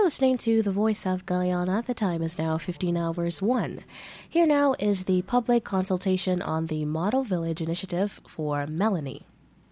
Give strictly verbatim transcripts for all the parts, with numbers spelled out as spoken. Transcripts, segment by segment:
You're listening to The Voice of Guyana. The time is now fifteen hours one. Here now is the public consultation on the Model Village Initiative for Melanie.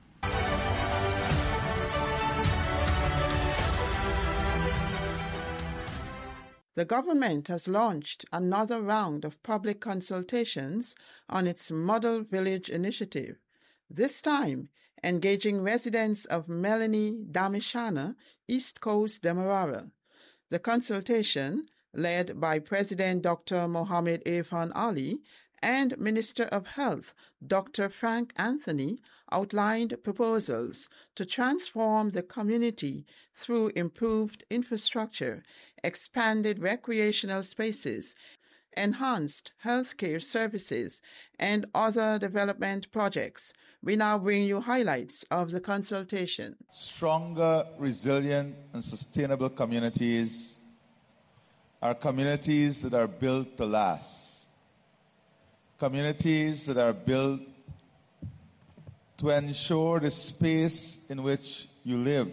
The government has launched another round of public consultations on its Model Village Initiative, this time engaging residents of Melanie Damishana, East Coast Demerara. The consultation, led by President Doctor Mohammed Irfan Ali and Minister of Health Doctor Frank Anthony, outlined proposals to transform the community through improved infrastructure, expanded recreational spaces, enhanced healthcare services, and other development projects. We now bring you highlights of the consultation. Stronger, resilient, and sustainable communities are communities that are built to last. Communities that are built to ensure the space in which you live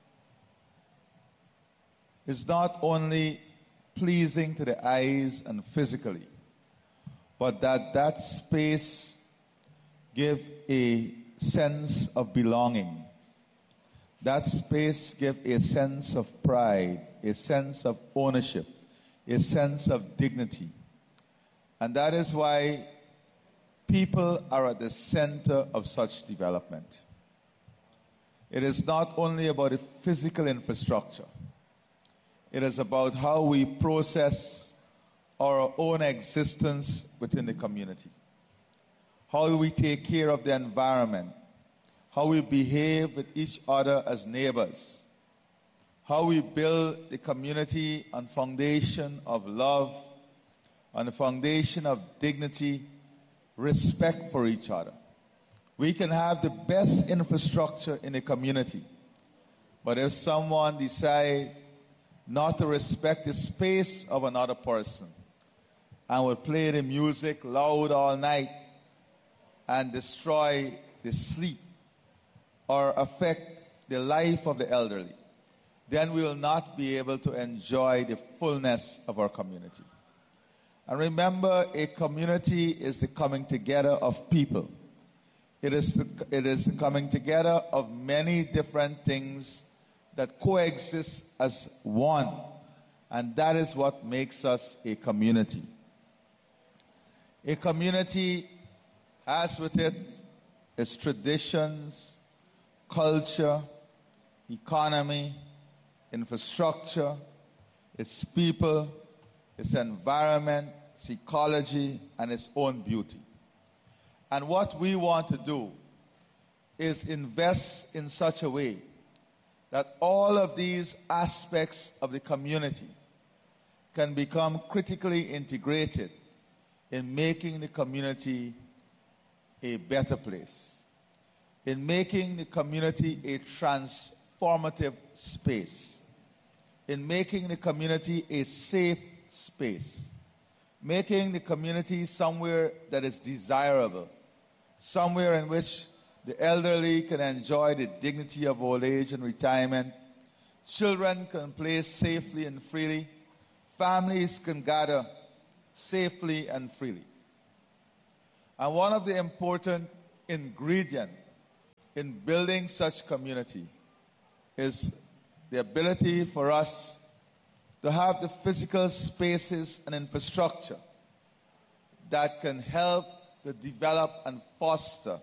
is not only pleasing to the eyes and physically, but that that space give a sense of belonging. That space give a sense of pride, a sense of ownership, a sense of dignity. And that is why people are at the center of such development. It is not only about the physical infrastructure. It is about how we process our own existence within the community. How we take care of the environment. How we behave with each other as neighbors. How we build the community on foundation of love, on the foundation of dignity, respect for each other. We can have the best infrastructure in the community, but if someone decides not to respect the space of another person and will play the music loud all night and destroy the sleep or affect the life of the elderly, then we will not be able to enjoy the fullness of our community. And remember, a community is the coming together of people. It is the, it is the coming together of many different things that coexist as one. And that is what makes us a community. A community has with it its traditions, culture, economy, infrastructure, its people, its environment, its ecology, and its own beauty. And what we want to do is invest in such a way that all of these aspects of the community can become critically integrated in making the community a better place, in making the community a transformative space, in making the community a safe space, making the community somewhere that is desirable, somewhere in which the elderly can enjoy the dignity of old age and retirement, children can play safely and freely, families can gather safely and freely. And one of the important ingredients in building such community is the ability for us to have the physical spaces and infrastructure that can help to develop and foster